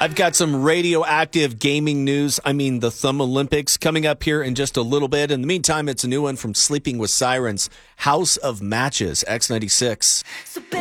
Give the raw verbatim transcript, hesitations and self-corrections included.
I've got some radioactive gaming news. I mean, the Thumb Olympics coming up here in just a little bit. In the meantime, it's a new one from Sleeping with Sirens, House of Matches, X ninety-six. So